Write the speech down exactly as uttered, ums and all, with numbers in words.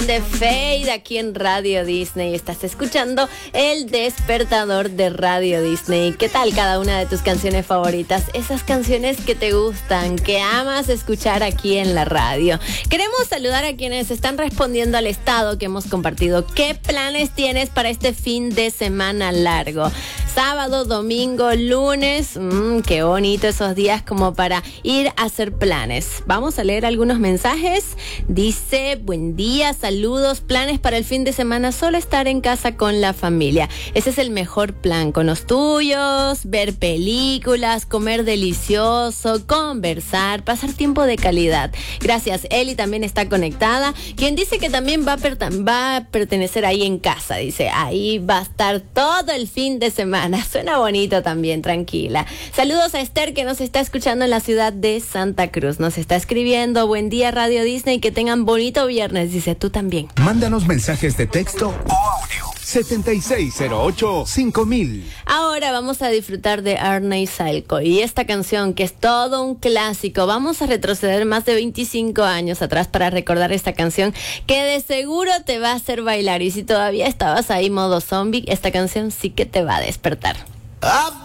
De Fade aquí en Radio Disney. Estás escuchando El Despertador de Radio Disney. ¿Qué tal cada una de tus canciones favoritas? Esas canciones que te gustan, que amas escuchar aquí en la radio. Queremos saludar a quienes están respondiendo al estado que hemos compartido. ¿Qué planes tienes para este fin de semana largo? Sábado, domingo, lunes. Mmm, qué bonito esos días como para ir a hacer planes. Vamos a leer algunos mensajes. Dice, buen día, saludos, planes para el fin de semana, solo estar en casa con la familia. Ese es el mejor plan, con los tuyos, ver películas, comer delicioso, conversar, pasar tiempo de calidad. Gracias, Eli también está conectada, quien dice que también va a, per- va a pertenecer ahí en casa, dice, ahí va a estar todo el fin de semana. Suena bonito también, tranquila. Saludos a Esther, que nos está escuchando en la ciudad de Santa Cruz. Nos está escribiendo, buen día Radio Disney, que tengan bonito viernes, dice, tú también. Mándanos mensajes de texto o audio. setenta y seis cero ocho cinco mil. Ahora vamos a disfrutar de Arne Salco y esta canción que es todo un clásico. Vamos a retroceder más de veinticinco años atrás para recordar esta canción que de seguro te va a hacer bailar, y si todavía estabas ahí modo zombie, esta canción sí que te va a despertar.